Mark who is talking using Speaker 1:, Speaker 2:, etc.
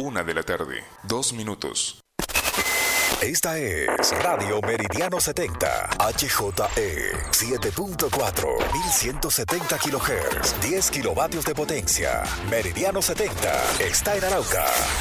Speaker 1: 1:02 p.m.
Speaker 2: Esta es Radio Meridiano 70, HJE 7.4, 1170 kHz, 10 kilovatios de potencia. Meridiano 70 está en Arauca.